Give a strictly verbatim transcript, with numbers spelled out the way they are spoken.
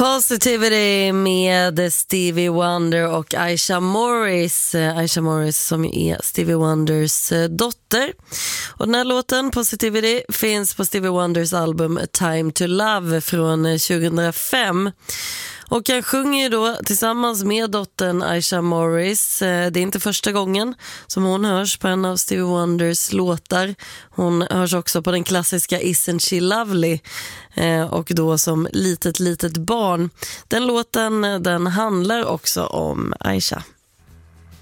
Positivity med Stevie Wonder och Aisha Morris. Aisha Morris som är Stevie Wonders dotter. Och den här låten, Positivity, finns på Stevie Wonders album A Time to Love från tjugohundrafem. Och han sjunger ju då tillsammans med dottern Aisha Morris. Det är inte första gången som hon hörs på en av Stevie Wonders låtar. Hon hörs också på den klassiska Isn't She Lovely, och då som litet, litet barn. Den låten, den handlar också om Aisha.